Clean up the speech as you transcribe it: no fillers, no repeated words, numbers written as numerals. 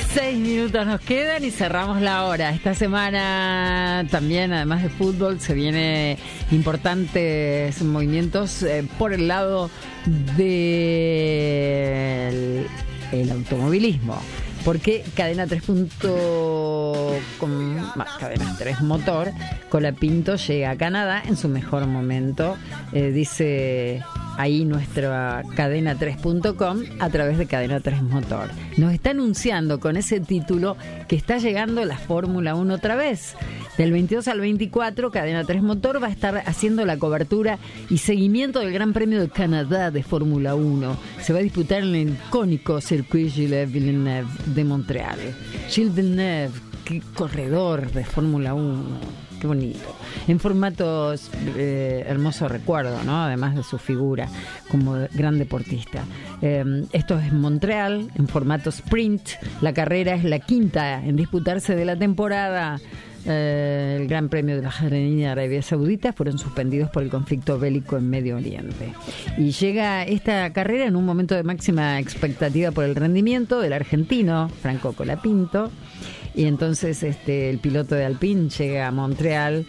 6 minutos nos quedan y cerramos la hora. Esta semana también, además de fútbol, se vienen importantes movimientos por el lado del automovilismo. Porque Cadena 3. Cadena 3 Motor, Colapinto llega a Canadá en su mejor momento, dice ahí nuestra cadena3.com a través de Cadena 3 Motor. Nos está anunciando con ese título que está llegando la Fórmula 1 otra vez. Del 22 al 24, Cadena 3 Motor va a estar haciendo la cobertura y seguimiento del Gran Premio de Canadá de Fórmula 1. Se va a disputar en el icónico Circuit Gilles Villeneuve de Montreal. Gilles Villeneuve, qué corredor de Fórmula 1. Qué bonito. En formatos, hermoso recuerdo, ¿no? Además de su figura como gran deportista. Esto es Montreal, en formato sprint. La carrera es la quinta en disputarse de la temporada. El Gran Premio de Bahrein y Arabia Saudita fueron suspendidos por el conflicto bélico en Medio Oriente. Y llega esta carrera en un momento de máxima expectativa por el rendimiento del argentino Franco Colapinto. Y entonces el piloto de Alpine llega a Montreal